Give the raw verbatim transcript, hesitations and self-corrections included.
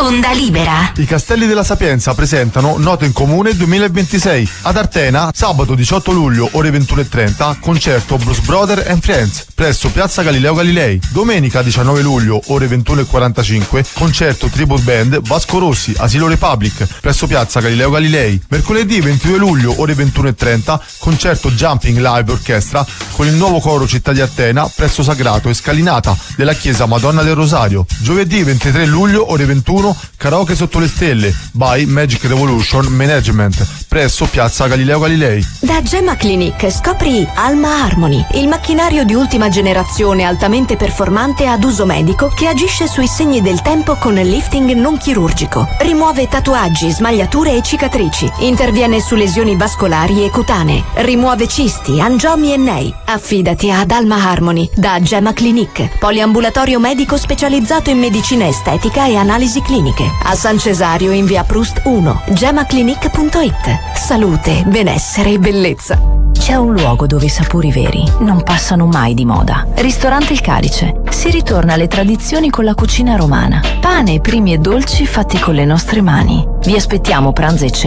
Onda Libera. I Castelli della Sapienza presentano Note in Comune duemilaventisei. Ad Artena, sabato diciotto luglio, ore ventuno e trenta, concerto Blues Brother and Friends, presso Piazza Galileo Galilei. Domenica diciannove luglio, ore ventuno e quarantacinque, concerto Tribute Band Vasco Rossi, Asilo Republic, presso Piazza Galileo Galilei. Mercoledì ventidue luglio, ore ventuno e trenta, concerto Jumping Live Orchestra con il nuovo coro Città di Artena, presso Sagrato e Scalinata della Chiesa Madonna del Rosario. Giovedì ventitré luglio, ore ventuno, karaoke sotto le stelle by Magic Revolution Management, presso Piazza Galileo Galilei. Da Gemma Clinic scopri Alma Harmony, il macchinario di ultima generazione altamente performante ad uso medico che agisce sui segni del tempo con lifting non chirurgico. Rimuove tatuaggi, smagliature e cicatrici. Interviene su lesioni vascolari e cutanee. Rimuove cisti, angiomi e nei. Affidati ad Alma Harmony da Gemma Clinic, poliambulatorio medico specializzato in medicina estetica e analisi cliniche. A San Cesario in via Proust uno, gemaclinic punto it. Salute, benessere e bellezza. C'è un luogo dove i sapori veri non passano mai di moda. Ristorante Il Calice. Si ritorna alle tradizioni con la cucina romana. Pane, primi e dolci fatti con le nostre mani. Vi aspettiamo pranzo e cena